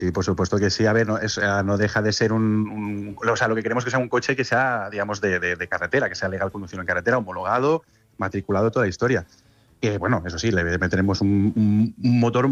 Y por supuesto que sí, a ver, no deja de ser o sea, lo que queremos es que sea un coche que sea, digamos, de carretera, que sea legal conducir en carretera, homologado, matriculado, toda la historia. Y bueno, eso sí, le meteremos un motor